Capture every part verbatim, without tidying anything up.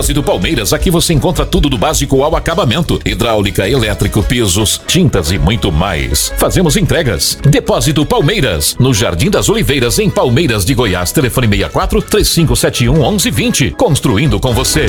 Depósito Palmeiras, aqui você encontra tudo do básico ao acabamento: hidráulica, elétrico, pisos, tintas e muito mais. Fazemos entregas. Depósito Palmeiras, no Jardim das Oliveiras, em Palmeiras de Goiás. Telefone seis quatro, três cinco sete um, um um dois zero. Construindo com você.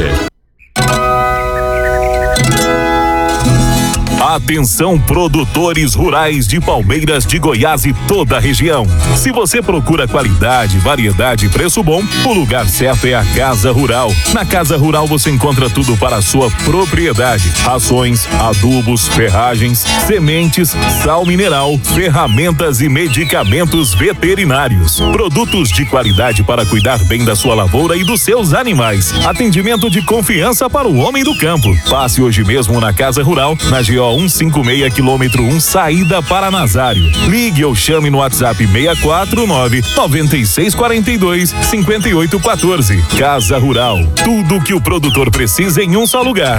Atenção, produtores rurais de Palmeiras de Goiás e toda a região. Se você procura qualidade, variedade e preço bom, o lugar certo é a Casa Rural. Na Casa Rural você encontra tudo para a sua propriedade: rações, adubos, ferragens, sementes, sal mineral, ferramentas e medicamentos veterinários. Produtos de qualidade para cuidar bem da sua lavoura e dos seus animais. Atendimento de confiança para o homem do campo. Passe hoje mesmo na Casa Rural, na G O cento e cinquenta e seis, quilômetro um, saída para Nazário. Ligue ou chame no WhatsApp seis quatro nove, nove seis quatro dois, cinco oito um quatro. Casa Rural, tudo que o produtor precisa em um só lugar.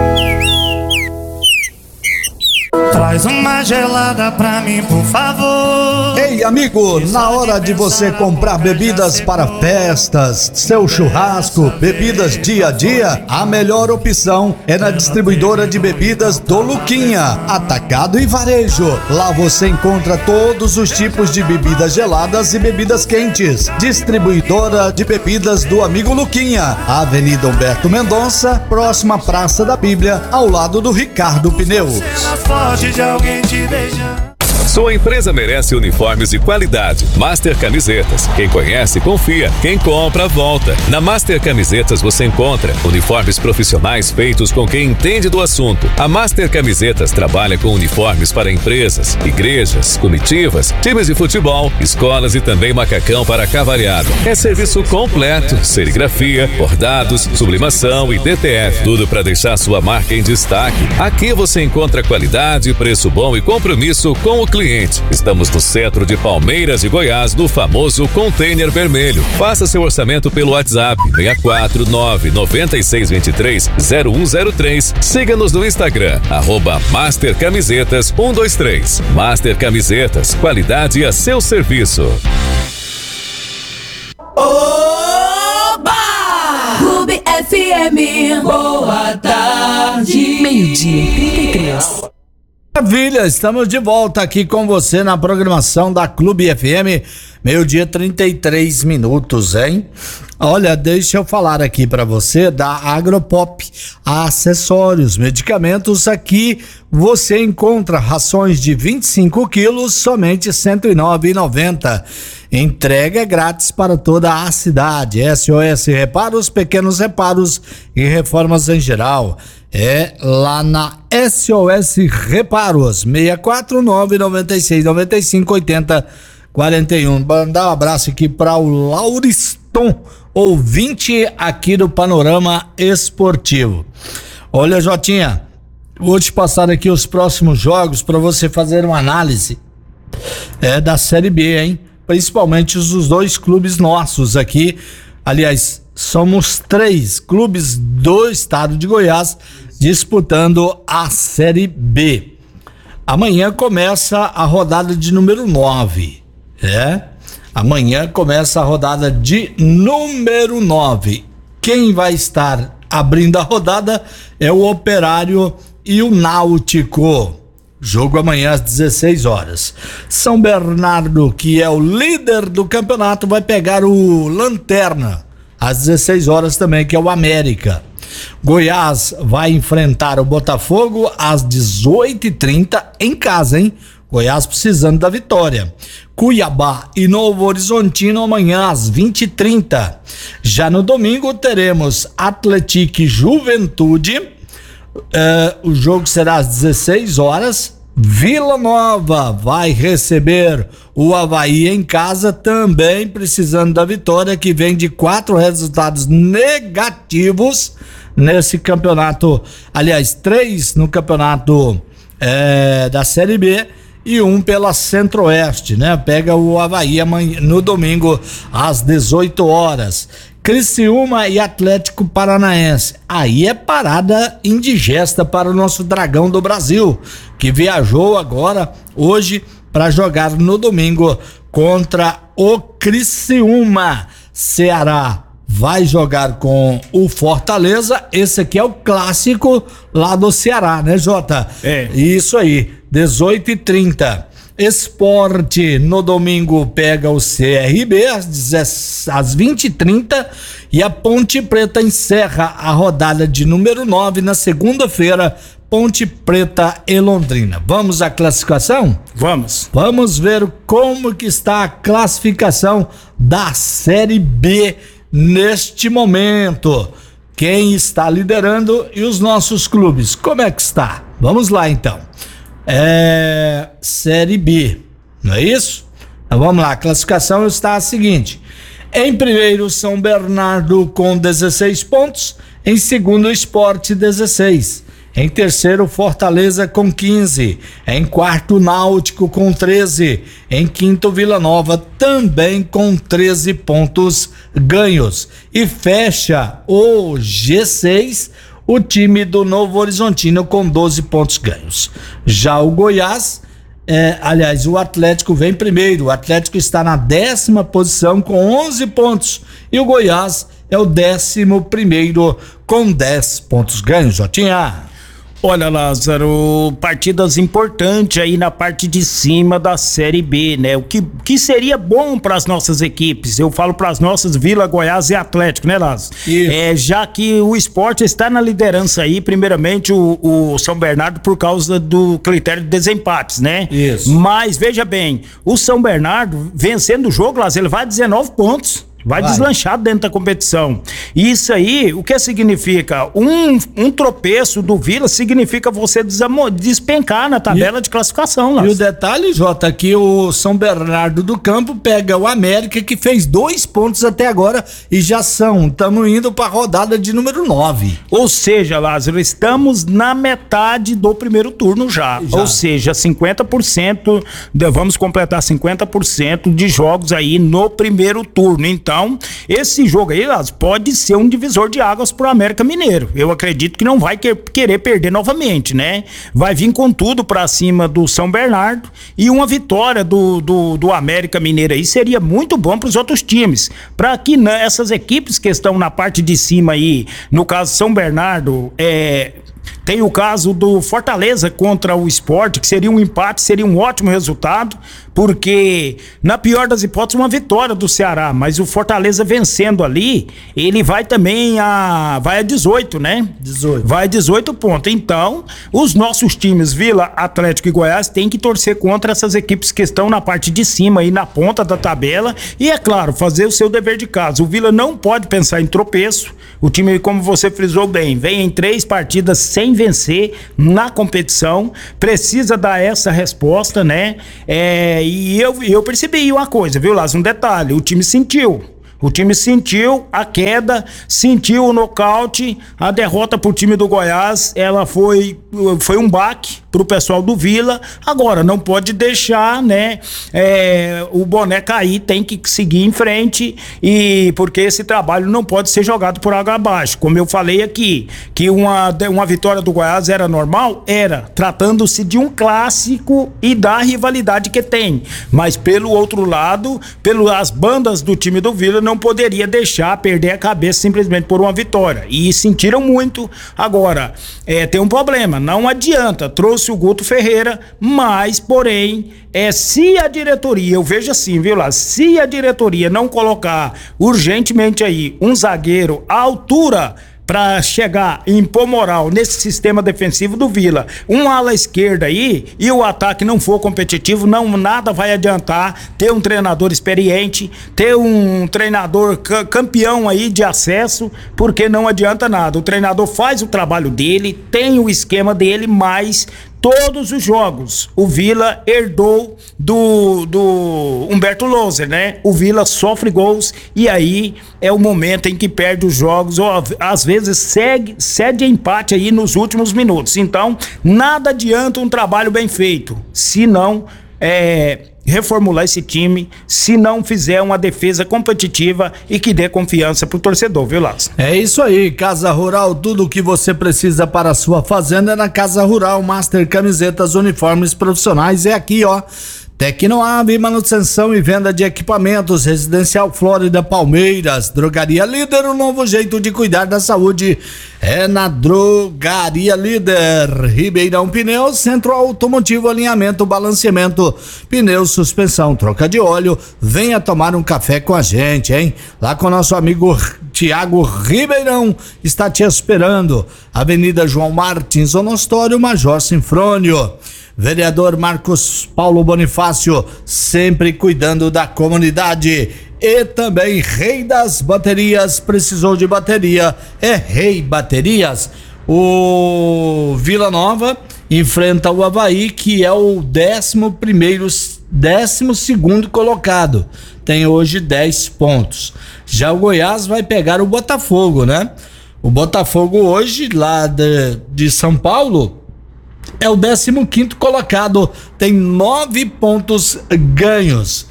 Traz uma gelada pra mim, por favor. Ei, amigo, na hora de você comprar bebidas para festas, seu churrasco, bebidas dia a dia, a melhor opção é na distribuidora de bebidas do Luquinha, atacado e varejo. Lá você encontra todos os tipos de bebidas geladas e bebidas quentes. Distribuidora de bebidas do amigo Luquinha, Avenida Humberto Mendonça, próxima Praça da Bíblia, ao lado do Ricardo Pneus. De alguém te beijando. Sua empresa merece uniformes de qualidade. Master Camisetas. Quem conhece, confia. Quem compra, volta. Na Master Camisetas você encontra uniformes profissionais feitos com quem entende do assunto. A Master Camisetas trabalha com uniformes para empresas, igrejas, comitivas, times de futebol, escolas e também macacão para cavalhada. É serviço completo: serigrafia, bordados, sublimação e D T F. Tudo para deixar sua marca em destaque. Aqui você encontra qualidade, preço bom e compromisso com o cliente. Estamos no centro de Palmeiras de Goiás, no famoso Container Vermelho. Faça seu orçamento pelo WhatsApp seis quatro nove, nove seis dois três, zero um zero três. Siga-nos no Instagram, arroba Master Camisetas um dois três. Master Camisetas, qualidade a seu serviço. Oba! Clube F M. Boa tarde. Meio-dia e trinta e três. Maravilha, estamos de volta aqui com você na programação da Clube F M, meio-dia trinta e três minutos, hein? Olha, deixa eu falar aqui para você da Agropop Acessórios, medicamentos. Aqui você encontra rações de vinte e cinco quilos, somente cento e nove reais e noventa centavos. Entrega grátis para toda a cidade. S O S Reparos, pequenos reparos e reformas em geral. É lá na S O S Reparos, seis quatro nove, nove seis nove cinco, oito zero quatro um. Mandar um abraço aqui para o Lauriston, ouvinte aqui do Panorama Esportivo. Olha, Jotinha, vou te passar aqui os próximos jogos para você fazer uma análise é, da Série B, hein? Principalmente os dos dois clubes nossos aqui. Aliás, somos três clubes do estado de Goiás disputando a Série B. Amanhã começa a rodada de número nove. É? Amanhã começa a rodada de número nove. Quem vai estar abrindo a rodada é o Operário e o Náutico. Jogo amanhã às dezesseis horas. São Bernardo, que é o líder do campeonato, vai pegar o Lanterna às dezesseis horas também, que é o América. Goiás vai enfrentar o Botafogo às dezoito e trinta em casa, hein? Goiás precisando da vitória. Cuiabá e Novo Horizontino amanhã às vinte e trinta. Já no domingo teremos Atlético e Juventude. Uh, o jogo será às dezesseis horas. Vila Nova vai receber o Avaí em casa, também precisando da vitória, que vem de quatro resultados negativos nesse campeonato. Aliás, três no campeonato é, da Série B e um pela Centro-Oeste, né? Pega o Avaí amanhã, no domingo às dezoito horas. Criciúma e Atlético Paranaense. Aí é parada indigesta para o nosso Dragão do Brasil, que viajou agora, hoje, para jogar no domingo contra o Criciúma. Ceará vai jogar com o Fortaleza. Esse aqui é o clássico lá do Ceará, né, Jota? É. Isso aí, dezoito e trinta. Sport no domingo pega o C R B às vinte e trinta e a Ponte Preta encerra a rodada de número nove na segunda-feira. Ponte Preta e Londrina. Vamos à classificação? Vamos. Vamos ver como que está a classificação da Série B neste momento. Quem está liderando e os nossos clubes. Como é que está? Vamos lá então. É Série B, não é isso? Então vamos lá, a classificação está a seguinte: em primeiro, São Bernardo com dezesseis pontos, em segundo, Sport dezesseis, em terceiro, Fortaleza com quinze, em quarto, Náutico com treze, em quinto, Vila Nova também com treze pontos ganhos, e fecha o G seis o time do Novo Horizontino com doze pontos ganhos. Já o Goiás, é, aliás, o Atlético vem primeiro. O Atlético está na décima posição com onze pontos e o Goiás é o décimo primeiro com dez pontos ganhos. Jotinha. Olha, Lázaro, partidas importantes aí na parte de cima da Série B, né? O que, que seria bom para as nossas equipes, eu falo para as nossas Vila, Goiás e Atlético, né, Lázaro? É, já que o Sport está na liderança aí, primeiramente o, o São Bernardo por causa do critério de desempates, né? Isso. Mas veja bem, o São Bernardo vencendo o jogo, Lázaro, ele vai a dezenove pontos. Vai, vai deslanchado dentro da competição. Isso aí, o que significa? Um, um tropeço do Vila significa você desamo, despencar na tabela e, de classificação. Lá. E o detalhe, Jota, que o São Bernardo do Campo pega o América, que fez dois pontos até agora e já são, estamos indo para a rodada de número nove. Ou seja, Lázaro, estamos na metade do primeiro turno já. já. Ou seja, cinquenta por cento, de, vamos completar cinquenta por cento de jogos aí no primeiro turno. Então, Então, esse jogo aí, Lázaro, pode ser um divisor de águas pro América Mineiro. Eu acredito que não vai que, querer perder novamente, né? Vai vir com tudo pra cima do São Bernardo e uma vitória do, do, do América Mineiro aí seria muito bom pros outros times. Pra que né, essas equipes que estão na parte de cima aí, no caso São Bernardo, é... Tem o caso do Fortaleza contra o Sport, que seria um empate, seria um ótimo resultado, porque na pior das hipóteses uma vitória do Ceará, mas o Fortaleza vencendo ali, ele vai também a vai a dezoito, né? dezoito. Vai a dezoito pontos. Então, os nossos times Vila, Atlético e Goiás têm que torcer contra essas equipes que estão na parte de cima e na ponta da tabela e, é claro, fazer o seu dever de casa. O Vila não pode pensar em tropeço. O time, como você frisou bem, vem em três partidas sem vencer na competição, precisa dar essa resposta, né? É, e eu, eu percebi uma coisa, viu, Lázaro? Um detalhe, o time sentiu. O time sentiu a queda, sentiu o nocaute, a derrota pro time do Goiás, ela foi, foi um baque pro pessoal do Vila. Agora, não pode deixar, né, é, o boné cair, tem que seguir em frente, e porque esse trabalho não pode ser jogado por água abaixo. Como eu falei aqui, que uma, uma vitória do Goiás era normal, era, tratando-se de um clássico e da rivalidade que tem. Mas pelo outro lado, pelas bandas do time do Vila, não não poderia deixar perder a cabeça simplesmente por uma vitória, e sentiram muito. Agora, é, tem um problema, não adianta, trouxe o Guto Ferreira, mas porém, é, se a diretoria, eu vejo assim, viu lá, se a diretoria não colocar urgentemente aí um zagueiro à altura para chegar e impor moral nesse sistema defensivo do Vila, um ala esquerda aí, e o ataque não for competitivo, não, nada vai adiantar ter um treinador experiente, ter um treinador ca- campeão aí de acesso, porque não adianta nada. O treinador faz o trabalho dele, tem o esquema dele, mas todos os jogos o Vila herdou do, do Humberto Louser, né? O Vila sofre gols e aí é o momento em que perde os jogos, ou às vezes segue, cede empate aí nos últimos minutos. Então, nada adianta um trabalho bem feito, se não é, reformular esse time, se não fizer uma defesa competitiva e que dê confiança pro torcedor, viu, Lázaro? É isso aí, Casa Rural, tudo o que você precisa para a sua fazenda é na Casa Rural. Master Camisetas, uniformes profissionais, é aqui, ó. Tecnoave, manutenção e venda de equipamentos, Residencial Flórida Palmeiras, Drogaria Líder, um novo jeito de cuidar da saúde é na Drogaria Líder. Ribeirão Pneus, Centro Automotivo, alinhamento, balanceamento, pneus, suspensão, troca de óleo. Venha tomar um café com a gente, hein? Lá com o nosso amigo Tiago Ribeirão, está te esperando. Avenida João Martins, Onostório, Major Sinfrônio. Vereador Marcos Paulo Bonifácio, sempre cuidando da comunidade. E também Rei das Baterias, precisou de bateria, é Rei Baterias. O Vila Nova enfrenta o Avaí, que é o décimo primeiro, décimo segundo colocado. Tem hoje dez pontos. Já o Goiás vai pegar o Botafogo, né? O Botafogo hoje, lá de, de São Paulo, é o décimo quinto colocado, tem nove pontos ganhos.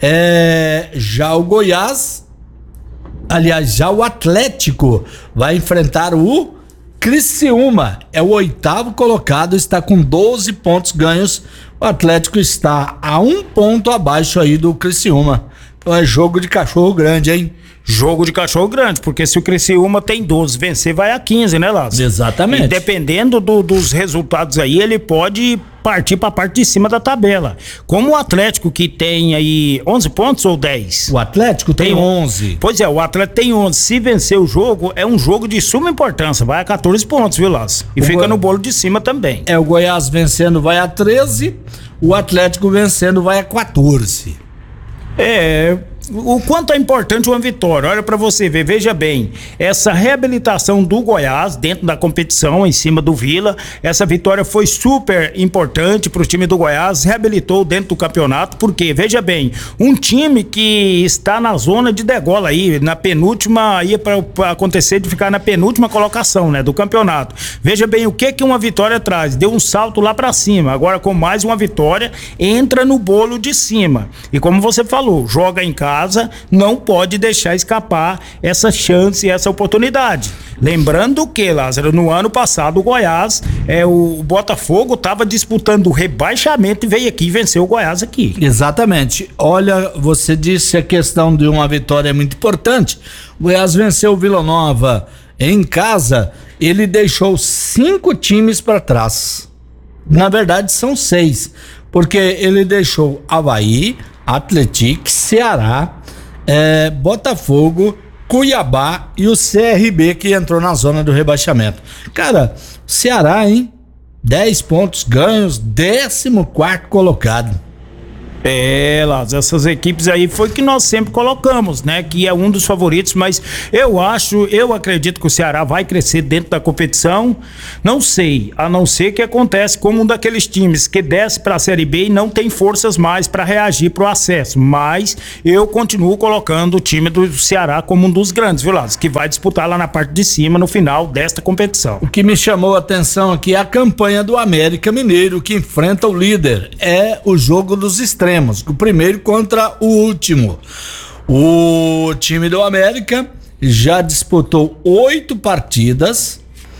É, já o Goiás, aliás, já o Atlético vai enfrentar o Criciúma, é o oitavo colocado, está com doze pontos ganhos. O Atlético está a um ponto abaixo aí do Criciúma. Então é jogo de cachorro grande, hein? Jogo de cachorro grande, porque se o Criciúma tem doze, vencer vai a quinze, né, Lázaro? Exatamente. E dependendo do, dos resultados aí, ele pode partir para a parte de cima da tabela. Como o Atlético, que tem aí onze pontos ou dez? O Atlético tem, tem onze. Pois é, o Atlético tem onze. Se vencer o jogo, é um jogo de suma importância, vai a catorze pontos, viu, Lázaro? E o fica Go... no bolo de cima também. É, o Goiás vencendo vai a treze, o Atlético vencendo vai a quatorze. É... O quanto é importante uma vitória, olha pra você ver, veja bem, essa reabilitação do Goiás dentro da competição em cima do Vila, essa vitória foi super importante pro time do Goiás, reabilitou dentro do campeonato, porque, veja bem, um time que está na zona de degola aí, na penúltima, ia pra, pra acontecer de ficar na penúltima colocação, né, do campeonato. Veja bem o que que uma vitória traz, deu um salto lá pra cima, agora com mais uma vitória, entra no bolo de cima, e como você falou, joga em casa, não pode deixar escapar essa chance e essa oportunidade. Lembrando que, Lázaro, no ano passado o Goiás, é, o Botafogo estava disputando o rebaixamento e veio aqui e venceu o Goiás aqui. Exatamente. Olha, você disse a questão de uma vitória é muito importante. O Goiás venceu o Vila Nova em casa, ele deixou cinco times para trás. Na verdade são seis, porque ele deixou Avaí, Atlético, Ceará, é, Botafogo, Cuiabá e o C R B, que entrou na zona do rebaixamento. Cara, Ceará, hein? dez pontos ganhos, décimo quarto colocado. É, Lázaro, essas equipes aí foi que nós sempre colocamos, né? Que é um dos favoritos, mas eu acho, eu acredito que o Ceará vai crescer dentro da competição. Não sei, a não ser que acontece como um daqueles times que desce para a Série B e não tem forças mais para reagir pro acesso. Mas eu continuo colocando o time do Ceará como um dos grandes, viu, Lázaro? Que vai disputar lá na parte de cima no final desta competição. O que me chamou a atenção aqui é a campanha do América Mineiro, que enfrenta o líder. É o jogo dos extremos. O primeiro contra o último. O time do América já disputou oito partidas.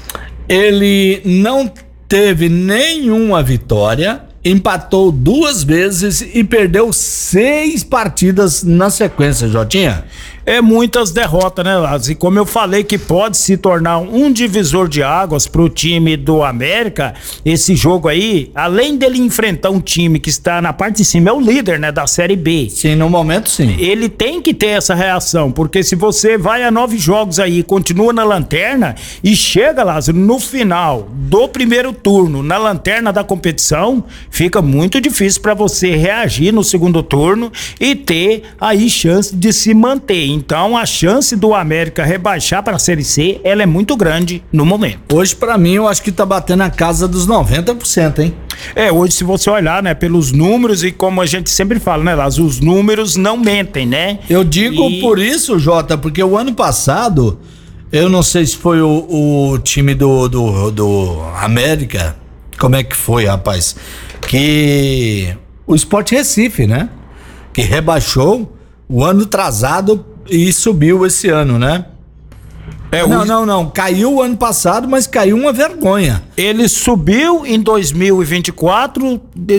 Ele não teve nenhuma vitória, empatou duas vezes e perdeu seis partidas na sequência, Jotinha. É muitas derrotas, né, Lázaro? E como eu falei que pode se tornar um divisor de águas pro time do América, esse jogo aí, além dele enfrentar um time que está na parte de cima, é o líder, né, da Série B. Sim, no momento sim. Ele tem que ter essa reação, porque se você vai a nove jogos aí, continua na lanterna e chega, Lázaro, no final do primeiro turno, na lanterna da competição, fica muito difícil para você reagir no segundo turno e ter aí chance de se manter. Então a chance do América rebaixar para a Série C, ela é muito grande no momento. Hoje para mim eu acho que tá batendo a casa dos noventa por cento, hein? É, hoje se você olhar, né, pelos números e como a gente sempre fala, né, Lázaro, os números não mentem, né? Eu digo e... por isso, Jota, porque o ano passado, eu não sei se foi o, o time do, do, do América, como é que foi, rapaz? Que o Sport Recife, né? Que rebaixou o ano atrasado e subiu esse ano, né? É, não, o... não, não. Caiu o ano passado, mas caiu uma vergonha. Ele subiu em dois mil e vinte e quatro,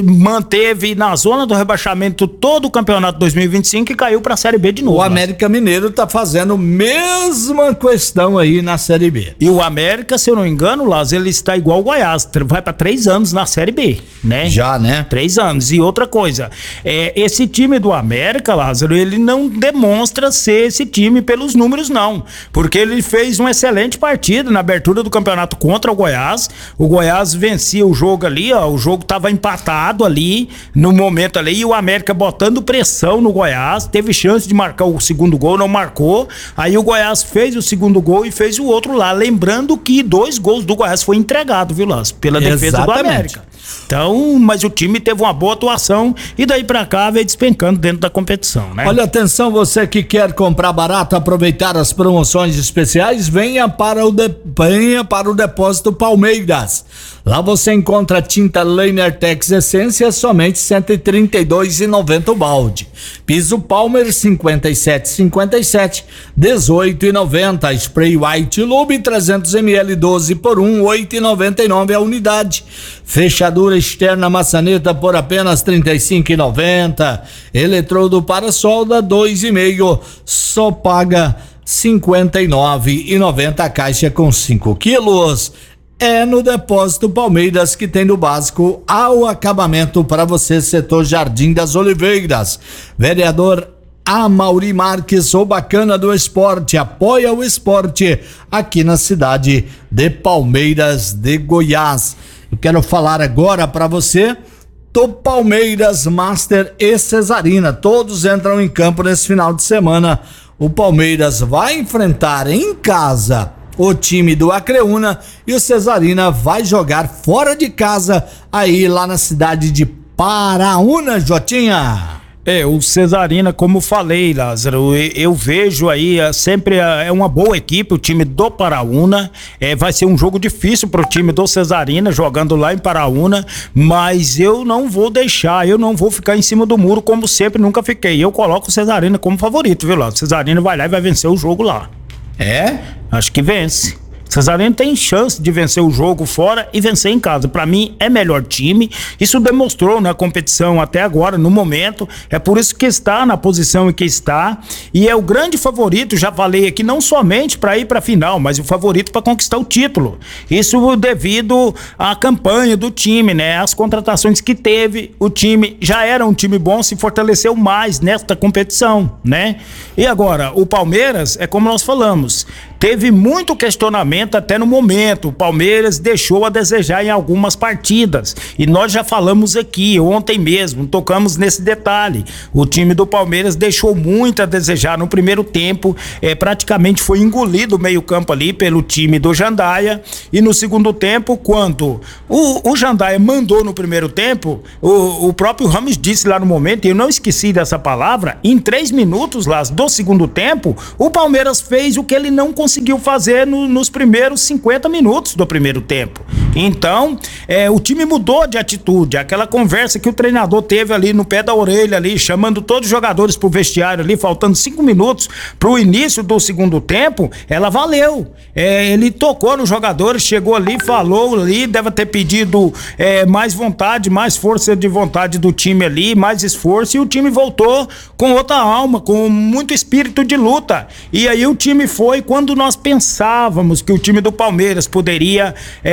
manteve na zona do rebaixamento todo o campeonato dois mil e vinte e cinco e caiu pra Série B de novo. O América Mineiro tá fazendo mesma questão aí na Série B. E o América, se eu não me engano, Lázaro, ele está igual o Goiás, vai pra três anos na Série B, né? Já, né? Três anos. E outra coisa, é, esse time do América, Lázaro, ele não demonstra ser esse time pelos números, não. Porque ele fez uma excelente partida na abertura do campeonato contra o Goiás. O Goiás vencia o jogo ali, ó. O jogo tava empatado ali, no momento ali, e o América botando pressão no Goiás. Teve chance de marcar o segundo gol, não marcou. Aí o Goiás fez o segundo gol e fez o outro lá. Lembrando que dois gols do Goiás foi entregado, viu, Lázaro? Pela defesa Exatamente. do América. Então, mas o time teve uma boa atuação e daí pra cá veio despencando dentro da competição, né? Olha, atenção, você que quer comprar barato, aproveitar as promoções especiais, venha para o, de... venha para o Depósito Palmeiras. Lá você encontra tinta Lainertex Essência somente cento e trinta e dois reais e noventa centavos o balde. Piso Palmer cinquenta e sete reais e cinquenta e sete centavos, dezoito reais e noventa centavos. Spray White Lube trezentos mililitros, doze por um, oito reais e noventa e nove centavos a unidade. Fechadura externa maçaneta por apenas trinta e cinco reais e noventa centavos. Eletrodo para solda dois e meio, só paga cinquenta e nove reais e noventa centavos a caixa com cinco quilos. É no Depósito Palmeiras que tem do básico ao acabamento para você, setor Jardim das Oliveiras. Vereador Amauri Marques, o bacana do esporte, apoia o esporte aqui na cidade de Palmeiras de Goiás. Eu quero falar agora para você do Palmeiras, Master e Cesarina. Todos entram em campo nesse final de semana. O Palmeiras vai enfrentar em casa o time do Acreúna e o Cesarina vai jogar fora de casa aí lá na cidade de Paraúna, Jotinha. É, o Cesarina, como falei, Lázaro, eu, eu vejo aí, é, sempre é, é uma boa equipe, o time do Paraúna, é, vai ser um jogo difícil pro time do Cesarina, jogando lá em Paraúna, mas eu não vou deixar, eu não vou ficar em cima do muro como sempre, nunca fiquei, eu coloco o Cesarina como favorito, viu, Lázaro? O Cesarina vai lá e vai vencer o jogo lá. É? Acho que vence. Cesarino tem chance de vencer o jogo fora e vencer em casa. Pra mim é melhor time. Isso demonstrou na competição até agora, no momento. É por isso que está na posição em que está. E é o grande favorito, já falei aqui, não somente para ir pra final, mas o favorito para conquistar o título. Isso devido à campanha do time, né? As contratações que teve, o time já era um time bom, se fortaleceu mais nesta competição, né? E agora, o Palmeiras, é como nós falamos, teve muito questionamento até no momento. O Palmeiras deixou a desejar em algumas partidas. E nós já falamos aqui, ontem mesmo, tocamos nesse detalhe. O time do Palmeiras deixou muito a desejar no primeiro tempo. É, praticamente foi engolido o meio-campo ali pelo time do Jandaia. E no segundo tempo, quando o, o Jandaia mandou no primeiro tempo, o, o próprio Rames disse lá no momento, e eu não esqueci dessa palavra, em três minutos lá do segundo tempo, o Palmeiras fez o que ele não conseguiu fazer no, nos primeiros cinquenta minutos do primeiro tempo. Então, é, o time mudou de atitude. Aquela conversa que o treinador teve ali no pé da orelha ali, chamando todos os jogadores pro vestiário ali, faltando cinco minutos pro início do segundo tempo, ela valeu. É, ele tocou nos jogadores, chegou ali, falou ali, deve ter pedido é, mais vontade, mais força de vontade do time ali, mais esforço, e o time voltou com outra alma, com muito espírito de luta. E aí o time foi quando nós pensávamos que o time do Palmeiras poderia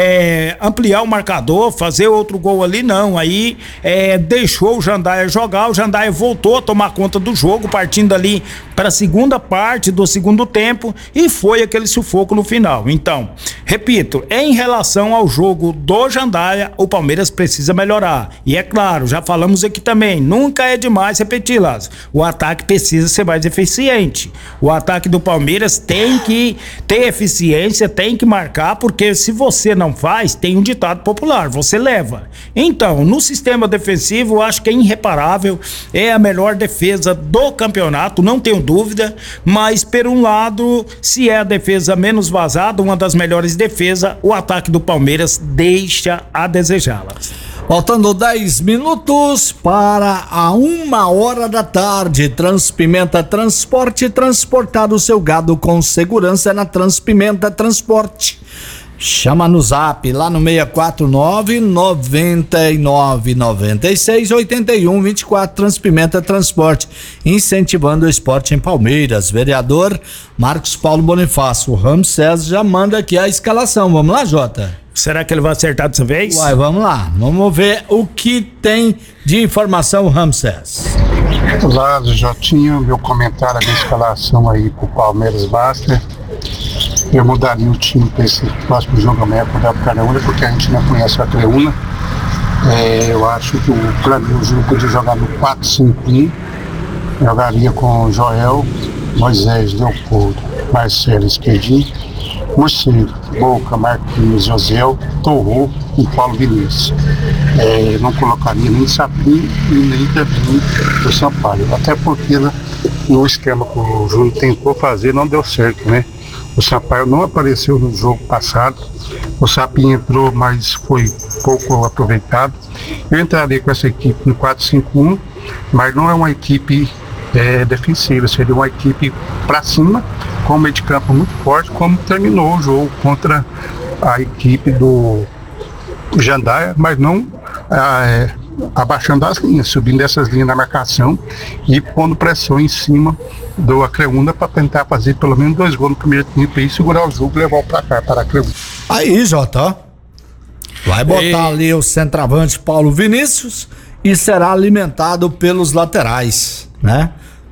é, ampliar o marcador, fazer outro gol ali, não. Aí é, deixou o Jandaia jogar, o Jandaia voltou a tomar conta do jogo, partindo ali para a segunda parte do segundo tempo, e foi aquele sufoco no final. Então, repito, em relação ao jogo do Jandaia, o Palmeiras precisa melhorar. E é claro, já falamos aqui também, nunca é demais repetir, Lázaro. O ataque precisa ser mais eficiente. O ataque do Palmeiras tem que ter eficiência, tem que marcar, porque se você não faz, tem um ditado popular, você leva. Então, no sistema defensivo, eu acho que é irreparável, é a melhor defesa do campeonato, não tenho dúvida, mas por um lado, se é a defesa menos vazada, uma das melhores defesas, o ataque do Palmeiras deixa a desejá-las. Faltando dez minutos para a uma hora da tarde. Transpimenta Transporte, transportar o seu gado com segurança na Transpimenta Transporte. Chama no zap lá no seis quatro nove, nove nove nove seis, oito um dois quatro. Transpimenta Transporte, incentivando o esporte em Palmeiras. Vereador Marcos Paulo Bonifácio. O Ramsés já manda aqui a escalação. Vamos lá, Jota? Será que ele vai acertar dessa vez? Uai, vamos lá. Vamos ver o que tem de informação, Ramsés. Olá, Jotinho. Meu comentário da escalação aí pro Palmeiras Master. Eu mudaria o time para esse próximo jogo amanhã para o Creúna, porque a gente não conhece a Creúna. É, eu acho que o plano do jogo podia jogar no quatro cinco um. Jogaria com Joel, Moisés, Leopoldo, Marcelo, Esquerdinho, Morcego, Boca, Marquinhos, José, Torrô e Paulo Vinícius. É, não colocaria nem Sapinho e nem também o Sampaio. Até porque né, no esquema que o Júnior tentou fazer não deu certo, né? O Sampaio não apareceu no jogo passado. O Sapinho entrou, mas foi pouco aproveitado. Eu entraria com essa equipe no quatro cinco um, mas não é uma equipe é, defensiva, seria uma equipe para cima, com um meio de campo muito forte, como terminou o jogo contra a equipe do Jandaia, mas não é, abaixando as linhas, subindo essas linhas na marcação e pondo pressão em cima do Acreúna para tentar fazer pelo menos dois gols no primeiro tempo e segurar o jogo e levar o placar para a Acreúna. Aí, Jota, ó. Vai botar e... ali o centroavante Paulo Vinícius e será alimentado pelos laterais, né?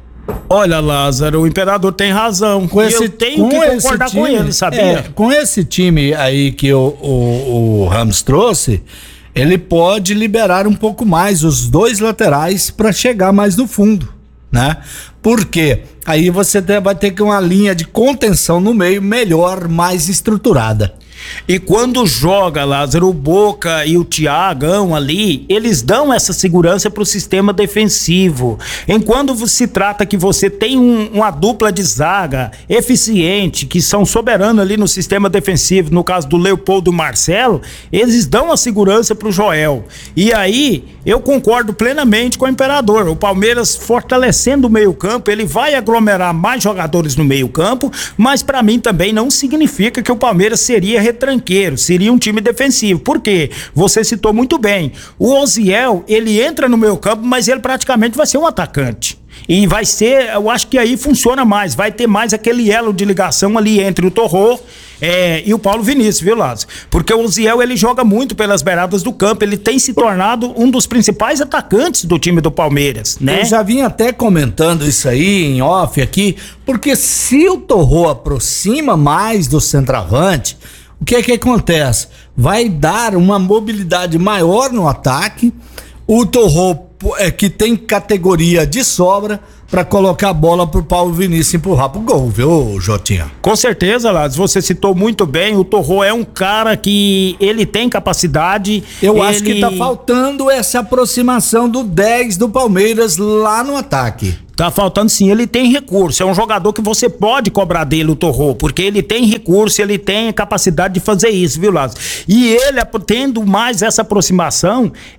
Olha, Lázaro, o Imperador tem razão. Com esse, eu tenho que concordar time, com ele, sabia? É, com esse time aí que o, o, o Rams trouxe, ele pode liberar um pouco mais os dois laterais para chegar mais no fundo, né? Por quê? Aí você vai ter que uma linha de contenção no meio melhor, mais estruturada. E quando joga, Lázaro, o Boca e o Thiagão ali, eles dão essa segurança pro sistema defensivo. Enquanto se trata que você tem um, uma dupla de zaga eficiente, que são soberanos ali no sistema defensivo, no caso do Leopoldo e Marcelo, eles dão a segurança pro Joel. E aí, eu concordo plenamente com o Imperador. O Palmeiras fortalecendo o meio-campo, ele vai aglomerar mais jogadores no meio-campo, mas para mim também não significa que o Palmeiras seria retranqueiro, seria um time defensivo. Por quê? Você citou muito bem. O Oziel, ele entra no meio campo, mas ele praticamente vai ser um atacante. E vai ser, eu acho que aí funciona mais, vai ter mais aquele elo de ligação ali entre o Torrô é, e o Paulo Vinícius, viu, Lázaro? Porque o Oziel, ele joga muito pelas beiradas do campo, ele tem se tornado um dos principais atacantes do time do Palmeiras, né? Eu já vim até comentando isso aí em off aqui, porque se o Torrô aproxima mais do centroavante, o que é que acontece? Vai dar uma mobilidade maior no ataque, o Torrô é, que tem categoria de sobra para colocar a bola pro Paulo Vinícius empurrar pro gol, viu, Jotinha? Com certeza, Lázaro, você citou muito bem, o Torrô é um cara que ele tem capacidade. Eu ele... acho que tá faltando essa aproximação do dez do Palmeiras lá no ataque. Tá faltando sim, ele tem recurso, é um jogador que você pode cobrar dele o Torrô, porque ele tem recurso, ele tem capacidade de fazer isso, viu, Lázaro? E ele, tendo mais essa aproximação,